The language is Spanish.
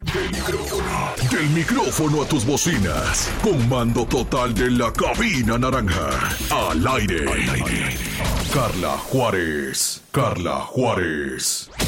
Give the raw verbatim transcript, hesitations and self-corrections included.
Del micrófono, del micrófono a tus bocinas. Comando total de la cabina naranja. Al aire. Al aire. Carla Juárez. Carla Juárez.